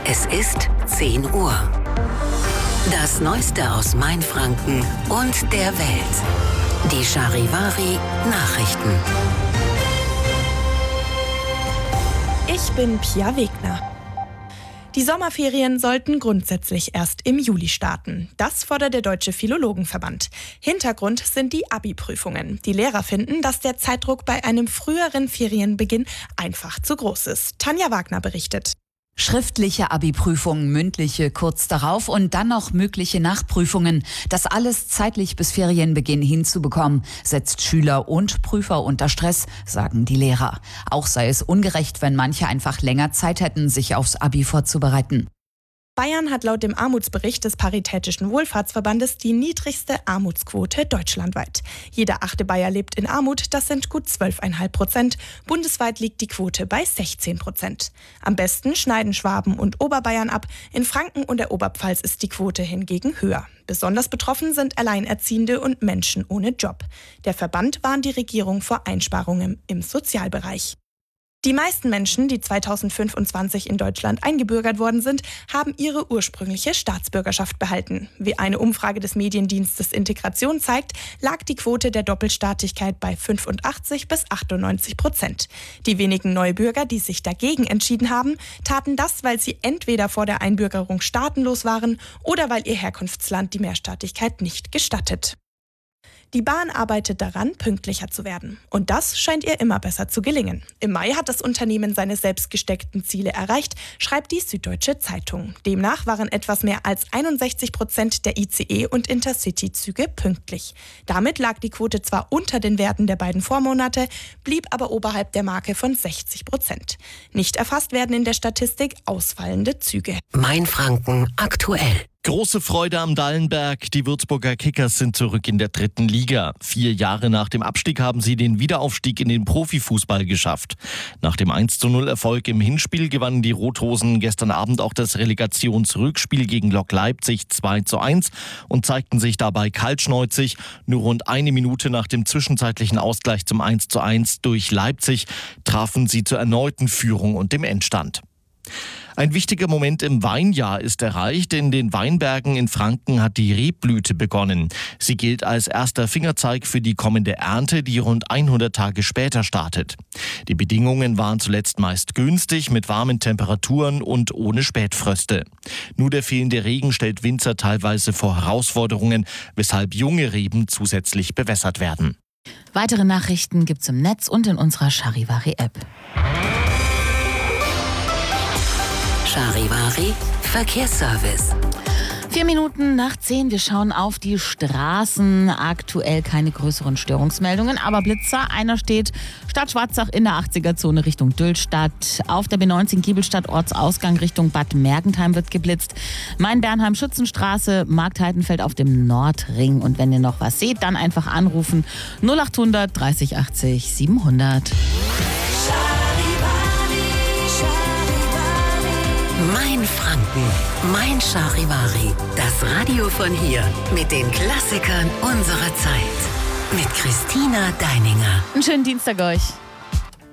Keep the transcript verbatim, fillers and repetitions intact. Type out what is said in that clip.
Es ist zehn Uhr. Das Neueste aus Mainfranken und der Welt. Die Charivari Nachrichten. Ich bin Pia Wegner. Die Sommerferien sollten grundsätzlich erst im Juli starten. Das fordert der Deutsche Philologenverband. Hintergrund sind die Abi-Prüfungen. Die Lehrer finden, dass der Zeitdruck bei einem früheren Ferienbeginn einfach zu groß ist. Tanja Wagner berichtet. Schriftliche Abi-Prüfungen, mündliche kurz darauf und dann noch mögliche Nachprüfungen. Das alles zeitlich bis Ferienbeginn hinzubekommen, setzt Schüler und Prüfer unter Stress, sagen die Lehrer. Auch sei es ungerecht, wenn manche einfach länger Zeit hätten, sich aufs Abi vorzubereiten. Bayern hat laut dem Armutsbericht des Paritätischen Wohlfahrtsverbandes die niedrigste Armutsquote deutschlandweit. Jeder achte Bayer lebt in Armut, das sind gut zwölf Komma fünf Prozent. Bundesweit liegt die Quote bei sechzehn Prozent. Am besten schneiden Schwaben und Oberbayern ab. In Franken und der Oberpfalz ist die Quote hingegen höher. Besonders betroffen sind Alleinerziehende und Menschen ohne Job. Der Verband warnt die Regierung vor Einsparungen im Sozialbereich. Die meisten Menschen, die zweitausendfünfundzwanzig in Deutschland eingebürgert worden sind, haben ihre ursprüngliche Staatsbürgerschaft behalten. Wie eine Umfrage des Mediendienstes Integration zeigt, lag die Quote der Doppelstaatlichkeit bei fünfundachtzig bis achtundneunzig Prozent. Die wenigen Neubürger, die sich dagegen entschieden haben, taten das, weil sie entweder vor der Einbürgerung staatenlos waren oder weil ihr Herkunftsland die Mehrstaatlichkeit nicht gestattet. Die Bahn arbeitet daran, pünktlicher zu werden. Und das scheint ihr immer besser zu gelingen. Im Mai hat das Unternehmen seine selbst gesteckten Ziele erreicht, schreibt die Süddeutsche Zeitung. Demnach waren etwas mehr als einundsechzig Prozent der I C E- und Intercity-Züge pünktlich. Damit lag die Quote zwar unter den Werten der beiden Vormonate, blieb aber oberhalb der Marke von sechzig Prozent. Nicht erfasst werden in der Statistik ausfallende Züge. Mainfranken aktuell. Große Freude am Dallenberg. Die Würzburger Kickers sind zurück in der dritten Liga. Vier Jahre nach dem Abstieg haben sie den Wiederaufstieg in den Profifußball geschafft. Nach dem eins zu null Erfolg im Hinspiel gewannen die Rothosen gestern Abend auch das Relegationsrückspiel gegen Lok Leipzig zwei zu eins und zeigten sich dabei kaltschnäuzig. Nur rund eine Minute nach dem zwischenzeitlichen Ausgleich zum eins zu eins durch Leipzig trafen sie zur erneuten Führung und dem Endstand. Ein wichtiger Moment im Weinjahr ist erreicht. In den Weinbergen in Franken hat die Rebblüte begonnen. Sie gilt als erster Fingerzeig für die kommende Ernte, die rund hundert Tage später startet. Die Bedingungen waren zuletzt meist günstig, mit warmen Temperaturen und ohne Spätfröste. Nur der fehlende Regen stellt Winzer teilweise vor Herausforderungen, weshalb junge Reben zusätzlich bewässert werden. Weitere Nachrichten gibt's im Netz und in unserer Charivari-App. Charivari Verkehrsservice. Vier Minuten nach zehn, wir schauen auf die Straßen. Aktuell keine größeren Störungsmeldungen, aber Blitzer. Einer steht Stadt Schwarzach in der achtziger-Zone Richtung Düllstadt. Auf der B neunzehn Giebelstadt Ortsausgang Richtung Bad Mergentheim wird geblitzt. Main-Bernheim-Schützenstraße, Marktheidenfeld auf dem Nordring. Und wenn ihr noch was seht, dann einfach anrufen. null achthundert dreißig achtzig siebenhundert. Mainfranken, mein Charivari. Das Radio von hier mit den Klassikern unserer Zeit. Mit Christina Deininger. Einen schönen Dienstag euch.